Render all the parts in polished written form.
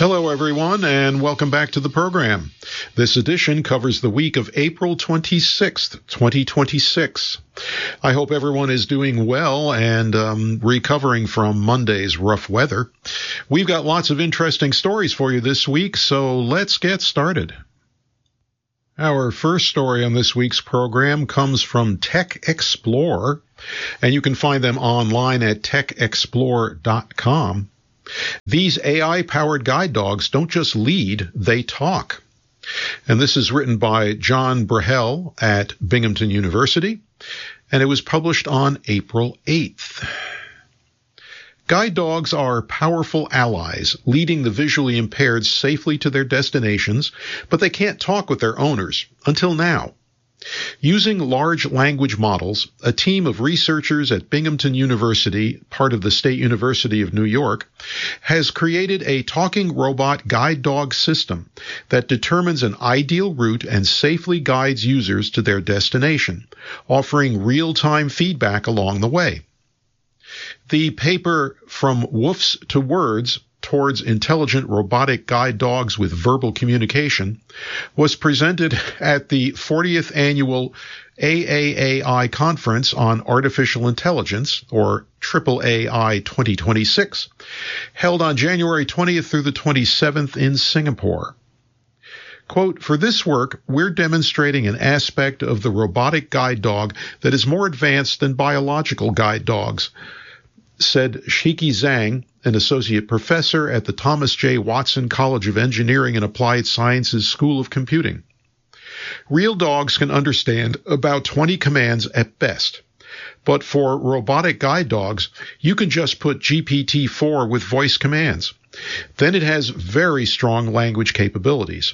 Hello, everyone, and welcome back to the program. This edition covers the week of April 26th, 2026. I hope everyone is doing well and recovering from Monday's rough weather. We've got lots of interesting stories for you this week, so let's get started. Our first story on this week's program comes from TechExplore, and you can find them online at techexplore.com. These AI-powered guide dogs don't just lead, they talk. And this is written by John Brahel at Binghamton University, and it was published on April 8th. Guide dogs are powerful allies, leading the visually impaired safely to their destinations, but they can't talk with their owners, until now. Using large language models, a team of researchers at Binghamton University, part of the State University of New York, has created a talking robot guide dog system that determines an ideal route and safely guides users to their destination, offering real-time feedback along the way. The paper From Woofs to Words Towards Intelligent Robotic Guide Dogs with Verbal Communication was presented at the 40th Annual AAAI Conference on Artificial Intelligence, or AAAI 2026, held on January 20th through the 27th in Singapore. Quote, "For this work, we're demonstrating an aspect of the robotic guide dog that is more advanced than biological guide dogs," said Shiki Zhang, an associate professor at the Thomas J. Watson College of Engineering and Applied Sciences School of Computing. Real dogs can understand about 20 commands at best, but for robotic guide dogs, you can just put GPT-4 with voice commands. Then it has very strong language capabilities.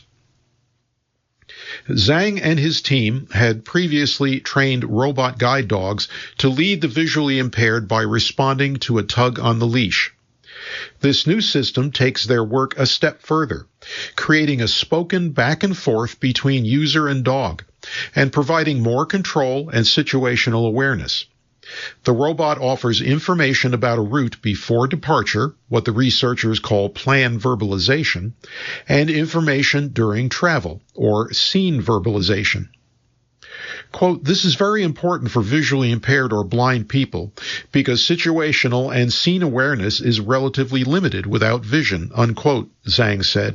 Zhang and his team had previously trained robot guide dogs to lead the visually impaired by responding to a tug on the leash. This new system takes their work a step further, creating a spoken back and forth between user and dog, and providing more control and situational awareness. The robot offers information about a route before departure, what the researchers call plan verbalization, and information during travel, or scene verbalization. Quote, "This is very important for visually impaired or blind people because situational and scene awareness is relatively limited without vision," unquote, Zhang said.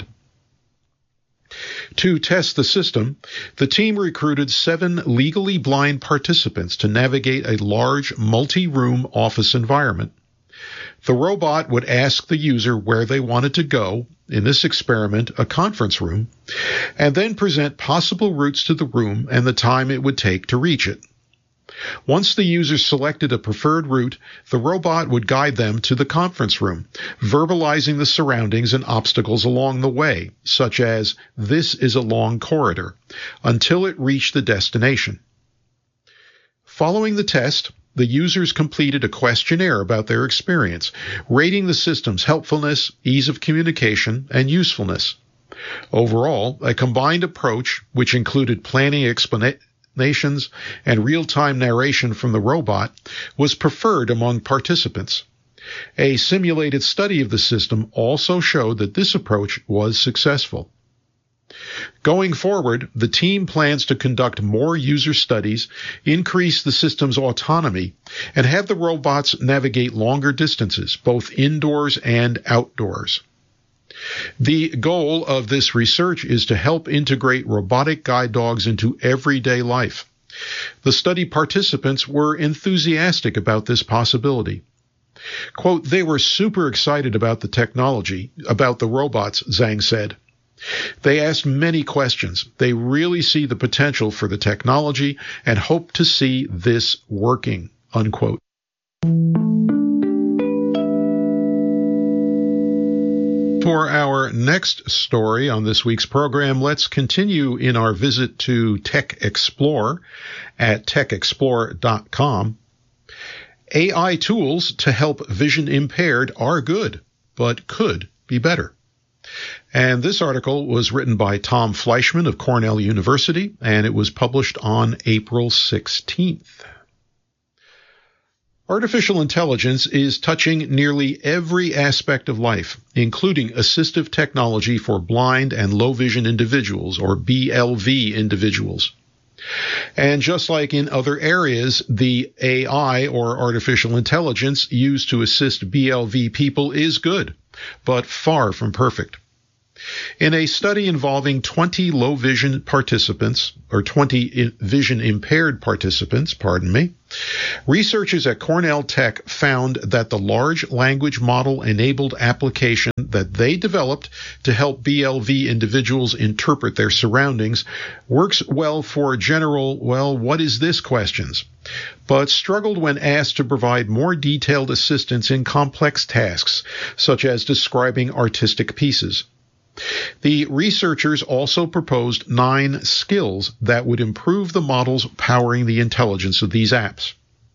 To test the system, the team recruited 7 legally blind participants to navigate a large multi-room office environment. The robot would ask the user where they wanted to go, in this experiment, a conference room, and then present possible routes to the room and the time it would take to reach it. Once the user selected a preferred route, the robot would guide them to the conference room, verbalizing the surroundings and obstacles along the way, such as, "This is a long corridor," until it reached the destination. Following the test, the users completed a questionnaire about their experience, rating the system's helpfulness, ease of communication, and usefulness. Overall, a combined approach, which included planning explanations and real-time narration from the robot, was preferred among participants. A simulated study of the system also showed that this approach was successful. Going forward, the team plans to conduct more user studies, increase the system's autonomy, and have the robots navigate longer distances, both indoors and outdoors. The goal of this research is to help integrate robotic guide dogs into everyday life. The study participants were enthusiastic about this possibility. Quote, "They were super excited about the technology, about the robots," Zhang said. "They asked many questions. They really see the potential for the technology and hope to see this working," unquote. For our next story on this week's program, let's continue in our visit to TechExplore at techexplore.com. AI tools to help vision impaired are good, but could be better. And this article was written by Tom Fleischman of Cornell University, and it was published on April 16th. Artificial intelligence is touching nearly every aspect of life, including assistive technology for blind and low vision individuals, or BLV individuals. And just like in other areas, the AI, or artificial intelligence, used to assist BLV people is good, but far from perfect. In a study involving 20 low vision participants, or 20 vision impaired participants, researchers at Cornell Tech found that the large language model enabled application that they developed to help BLV individuals interpret their surroundings works well for general, what is this questions, but struggled when asked to provide more detailed assistance in complex tasks, such as describing artistic pieces. The researchers also proposed 9 skills that would improve the models powering the intelligence of these apps.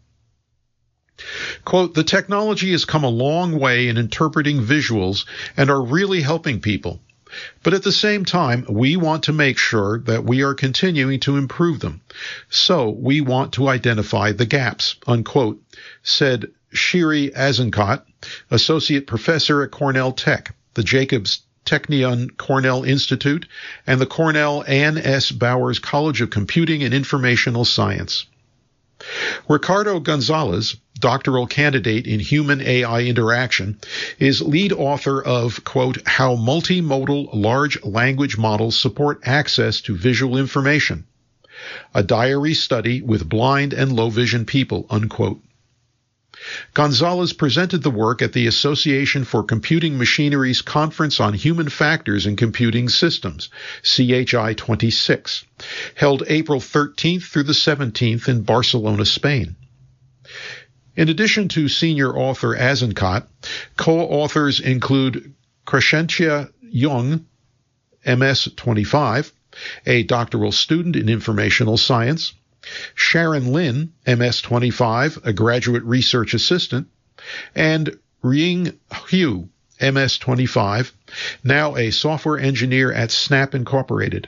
Quote, the technology has come a long way in interpreting visuals and are really helping people. But at the same time, we want to make sure that we are continuing to improve them. So we want to identify the gaps, unquote, said Shiri Azenkot, associate professor at Cornell Tech, the Jacobs Technion Cornell Institute, and the Cornell Ann S. Bowers College of Computing and Informational Science. Ricardo Gonzalez, doctoral candidate in human-AI interaction, is lead author of, quote, How Multimodal Large Language Models Support Access to Visual Information, a diary study with blind and low vision people, unquote. Gonzalez presented the work at the Association for Computing Machinery's Conference on Human Factors in Computing Systems, CHI 26, held April 13th through the 17th in Barcelona, Spain. In addition to senior author Azenkot, co-authors include Crescentia Young, MS 25, a doctoral student in informational science, Sharon Lin, MS-25, a graduate research assistant, and Ring Hu, MS-25, now a software engineer at Snap Incorporated.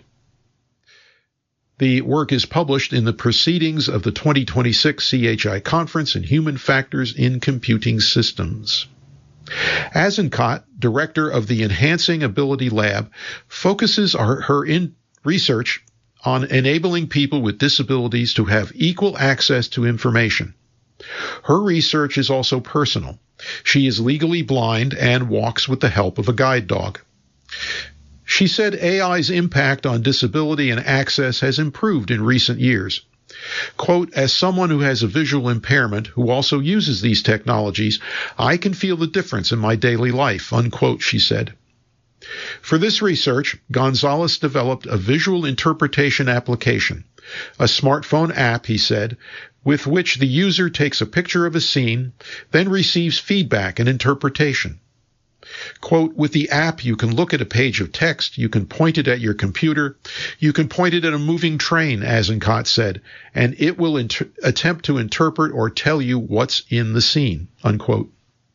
The work is published in the Proceedings of the 2026 CHI Conference in Human Factors in Computing Systems. Azenkot, director of the Enhancing Ability Lab, focuses her research on enabling people with disabilities to have equal access to information. Her research is also personal. She is legally blind and walks with the help of a guide dog. She said AI's impact on disability and access has improved in recent years. Quote, as someone who has a visual impairment who also uses these technologies, I can feel the difference in my daily life, unquote, she said. For this research, Gonzalez developed a visual interpretation application, a smartphone app, he said, with which the user takes a picture of a scene, then receives feedback and interpretation. Quote, with the app, you can look at a page of text, you can point it at your computer, you can point it at a moving train, Azenkot said, and it will attempt to interpret or tell you what's in the scene, unquote.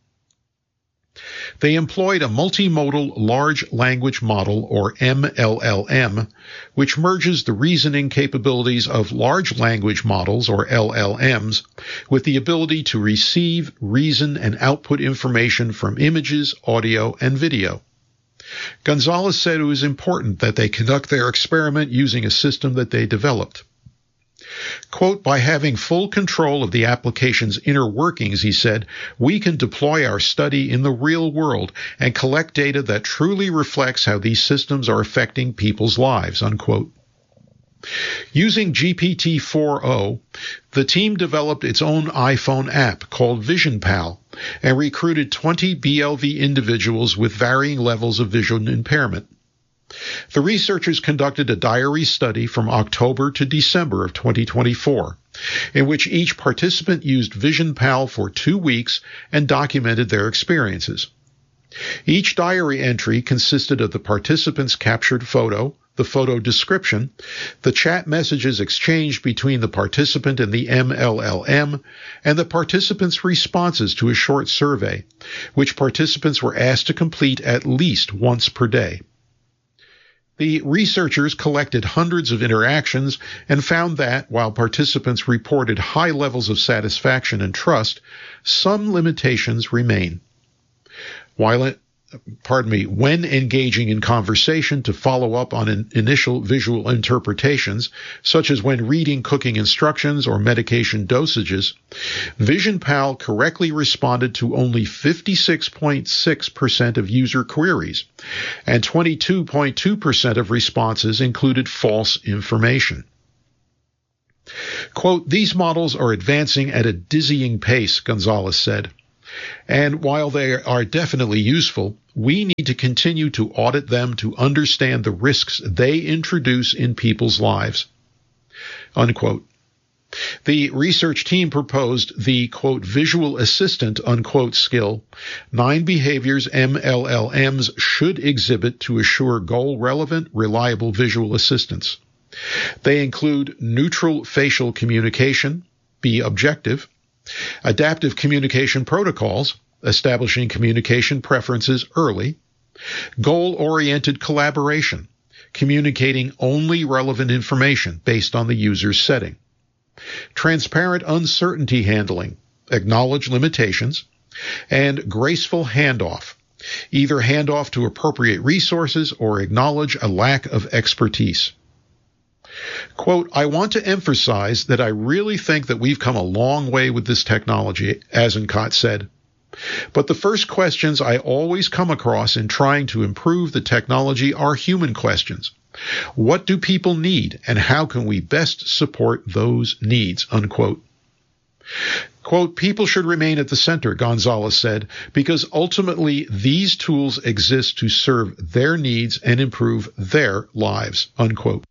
They employed a multimodal large language model, or MLLM, which merges the reasoning capabilities of large language models, or LLMs, with the ability to receive, reason, and output information from images, audio, and video. Gonzalez said it was important that they conduct their experiment using a system that they developed. Quote, by having full control of the application's inner workings, he said, we can deploy our study in the real world and collect data that truly reflects how these systems are affecting people's lives, unquote. Using GPT-4o, the team developed its own iPhone app called VisionPal and recruited 20 BLV individuals with varying levels of vision impairment. The researchers conducted a diary study from October to December of 2024, in which each participant used VisionPal for 2 weeks and documented their experiences. Each diary entry consisted of the participant's captured photo, the photo description, the chat messages exchanged between the participant and the MLLM, and the participants' responses to a short survey, which participants were asked to complete at least once per day. The researchers collected hundreds of interactions and found that, while participants reported high levels of satisfaction and trust, some limitations remain. When engaging in conversation to follow up on initial visual interpretations, such as when reading cooking instructions or medication dosages, VisionPal correctly responded to only 56.6% of user queries, and 22.2% of responses included false information. Quote, "These models are advancing at a dizzying pace," Gonzalez said. "And while they are definitely useful, we need to continue to audit them to understand the risks they introduce in people's lives." Unquote. The research team proposed the, quote, "visual assistant," unquote, skill 9 behaviors MLLMs should exhibit to assure goal-relevant, reliable visual assistance. They include neutral facial communication, be objective, adaptive communication protocols, establishing communication preferences early, goal-oriented collaboration, communicating only relevant information based on the user's setting, transparent uncertainty handling, acknowledge limitations, and graceful handoff, either hand off to appropriate resources or acknowledge a lack of expertise. Quote, "I want to emphasize that I really think that we've come a long way with this technology," Azencott said. "But the first questions I always come across in trying to improve the technology are human questions. What do people need, and how can we best support those needs?" Unquote. Quote, "People should remain at the center," Gonzalez said, "because ultimately these tools exist to serve their needs and improve their lives." Unquote.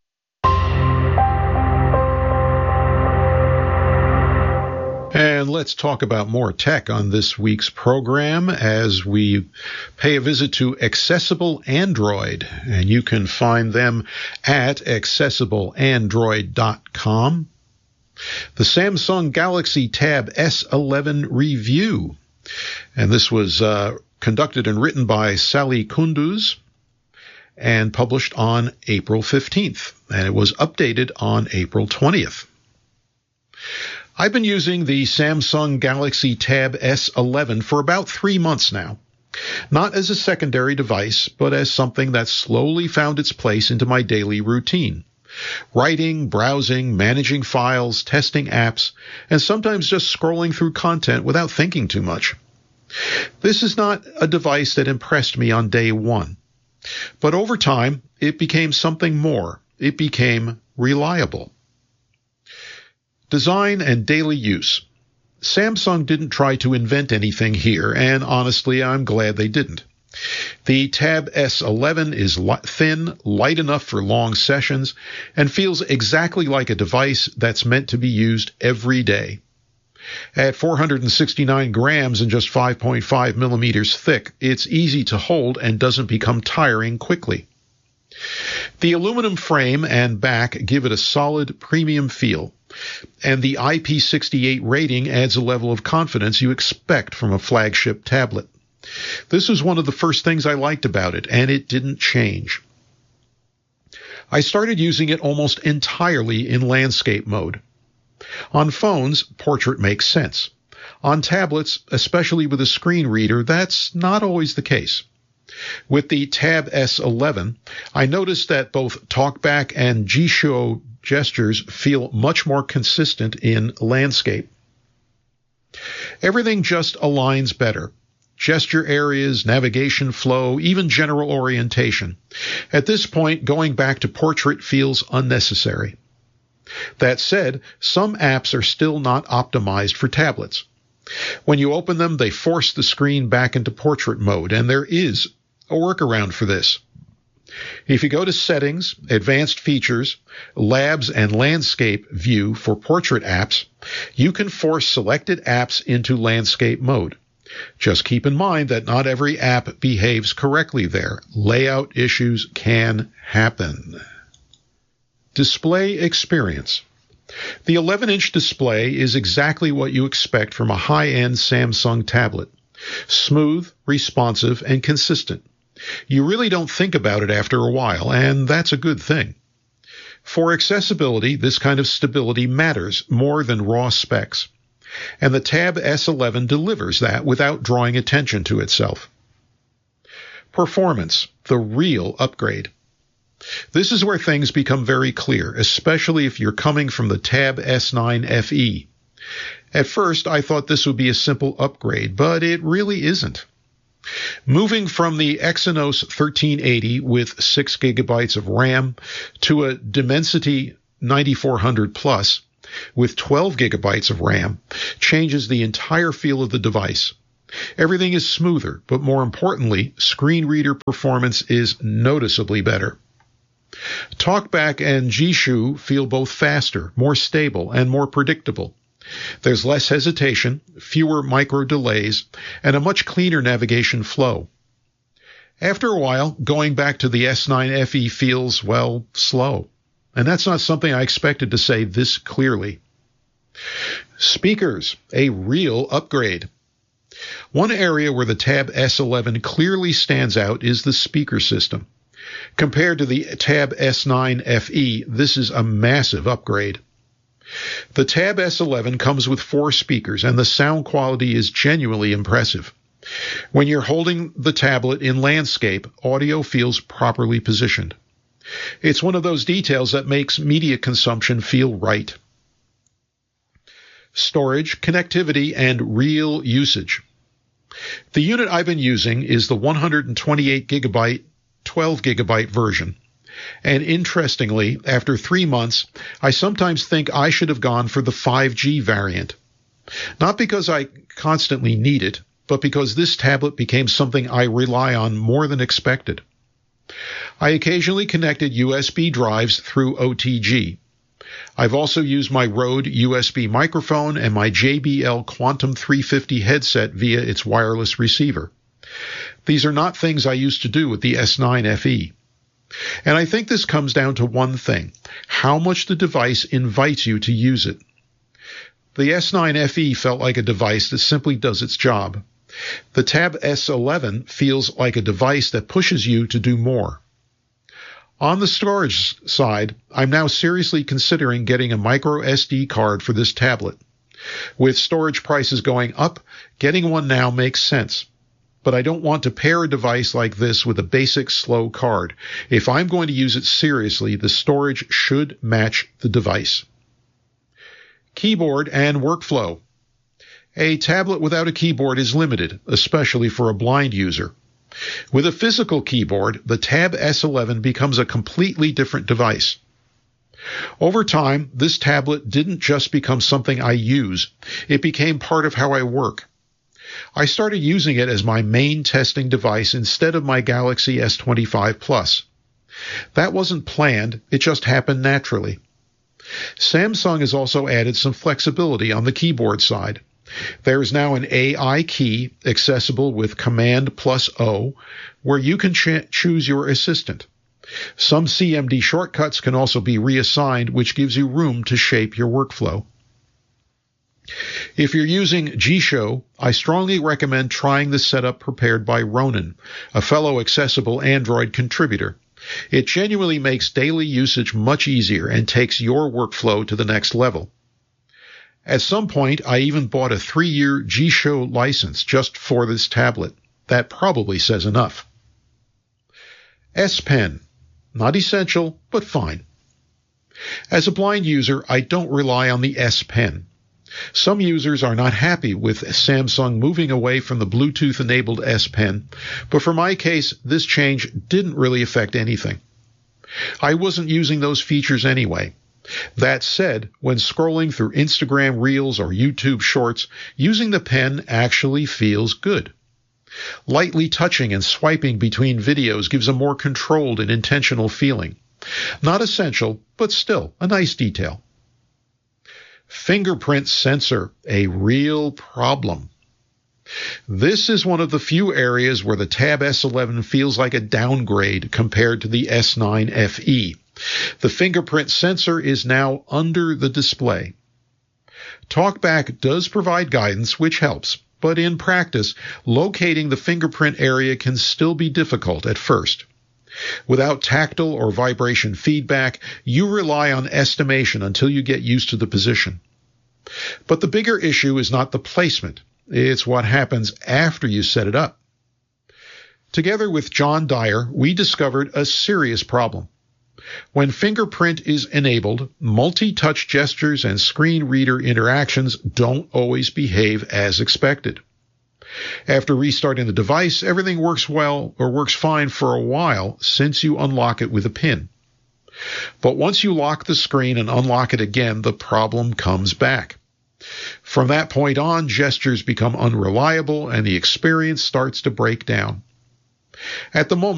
And let's talk about more tech on this week's program as we pay a visit to Accessible Android. And you can find them at accessibleandroid.com. The Samsung Galaxy Tab S11 review. And this was conducted and written by Sally Kunduz and published on April 15th. And it was updated on April 20th. I've been using the Samsung Galaxy Tab S11 for about 3 months now. Not as a secondary device, but as something that slowly found its place into my daily routine. Writing, browsing, managing files, testing apps, and sometimes just scrolling through content without thinking too much. This is not a device that impressed me on day one. But over time, it became something more. It became reliable. Design and daily use. Samsung didn't try to invent anything here, and honestly, I'm glad they didn't. The Tab S11 is thin, light enough for long sessions, and feels exactly like a device that's meant to be used every day. At 469 grams and just 5.5 millimeters thick, it's easy to hold and doesn't become tiring quickly. The aluminum frame and back give it a solid premium feel, and the IP68 rating adds a level of confidence you expect from a flagship tablet. This was one of the first things I liked about it, and it didn't change. I started using it almost entirely in landscape mode. On phones, portrait makes sense. On tablets, especially with a screen reader, that's not always the case. With the Tab S11, I noticed that both TalkBack and Jisho gestures feel much more consistent in landscape. Everything just aligns better. Gesture areas, navigation flow, even general orientation. At this point, going back to portrait feels unnecessary. That said, some apps are still not optimized for tablets. When you open them, they force the screen back into portrait mode, and there is a workaround for this. If you go to Settings, Advanced Features, Labs, and Landscape View for portrait apps, you can force selected apps into landscape mode. Just keep in mind that not every app behaves correctly there. Layout issues can happen. Display experience. The 11-inch display is exactly what you expect from a high-end Samsung tablet. Smooth, responsive, and consistent. You really don't think about it after a while, and that's a good thing. For accessibility, this kind of stability matters more than raw specs, and the Tab S11 delivers that without drawing attention to itself. Performance, the real upgrade. This is where things become very clear, especially if you're coming from the Tab S9 FE. At first, I thought this would be a simple upgrade, but it really isn't. Moving from the Exynos 1380 with 6 gigabytes of RAM to a Dimensity 9400 Plus with 12 gigabytes of RAM changes the entire feel of the device. Everything is smoother, but more importantly, screen reader performance is noticeably better. TalkBack and Jisoo feel both faster, more stable, and more predictable. There's less hesitation, fewer micro delays, and a much cleaner navigation flow. After a while, going back to the S9 FE feels, well, slow. And that's not something I expected to say this clearly. Speakers, a real upgrade. One area where the Tab S11 clearly stands out is the speaker system. Compared to the Tab S9 FE, this is a massive upgrade. The Tab S11 comes with 4 speakers, and the sound quality is genuinely impressive. When you're holding the tablet in landscape, audio feels properly positioned. It's one of those details that makes media consumption feel right. Storage, connectivity, and real usage. The unit I've been using is the 128 gigabyte, 12 gigabyte version. And interestingly, after 3 months, I sometimes think I should have gone for the 5G variant. Not because I constantly need it, but because this tablet became something I rely on more than expected. I occasionally connected USB drives through OTG. I've also used my Rode USB microphone and my JBL Quantum 350 headset via its wireless receiver. These are not things I used to do with the S9 FE. And I think this comes down to one thing: how much the device invites you to use it. The S9 FE felt like a device that simply does its job. The Tab S11 feels like a device that pushes you to do more. On the storage side, I'm now seriously considering getting a micro SD card for this tablet. With storage prices going up, getting one now makes sense. But I don't want to pair a device like this with a basic slow card. If I'm going to use it seriously, the storage should match the device. Keyboard and workflow. A tablet without a keyboard is limited, especially for a blind user. With a physical keyboard, the Tab S11 becomes a completely different device. Over time, this tablet didn't just become something I use. It became part of how I work. I started using it as my main testing device instead of my Galaxy S25 Plus. That wasn't planned, it just happened naturally. Samsung has also added some flexibility on the keyboard side. There is now an AI key accessible with Command plus O, where you can choose your assistant. Some CMD shortcuts can also be reassigned, which gives you room to shape your workflow. If you're using Jisoo, I strongly recommend trying the setup prepared by Ronan, a fellow accessible Android contributor. It genuinely makes daily usage much easier and takes your workflow to the next level. At some point, I even bought a 3-year Jisoo license just for this tablet. That probably says enough. S Pen. Not essential, but fine. As a blind user, I don't rely on the S Pen. Some users are not happy with Samsung moving away from the Bluetooth-enabled S Pen, but for my case, this change didn't really affect anything. I wasn't using those features anyway. That said, when scrolling through Instagram Reels or YouTube Shorts, using the pen actually feels good. Lightly touching and swiping between videos gives a more controlled and intentional feeling. Not essential, but still a nice detail. Fingerprint sensor, a real problem. This is one of the few areas where the Tab S11 feels like a downgrade compared to the S9 FE. The fingerprint sensor is now under the display. TalkBack does provide guidance, which helps, but in practice, locating the fingerprint area can still be difficult at first. Without tactile or vibration feedback, you rely on estimation until you get used to the position. But the bigger issue is not the placement. It's what happens after you set it up. Together with John Dyer, we discovered a serious problem. When fingerprint is enabled, multi-touch gestures and screen reader interactions don't always behave as expected. After restarting the device, everything works well or works fine for a while since you unlock it with a PIN. But once you lock the screen and unlock it again, the problem comes back. From that point on, gestures become unreliable and the experience starts to break down. At the moment,